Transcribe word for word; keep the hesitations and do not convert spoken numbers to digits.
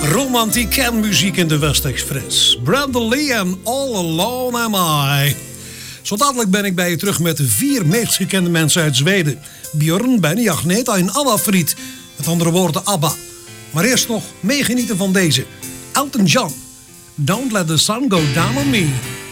Romantiek en muziek in de West-Express. Brandon Lee en All Alone Am I. Zo dadelijk ben ik bij je terug met de vier meest gekende mensen uit Zweden. Björn, Benny, Agneta en Anna Fried. Met andere woorden ABBA. Maar eerst nog meegenieten van deze. Elton John. Don't let the sun go down on me.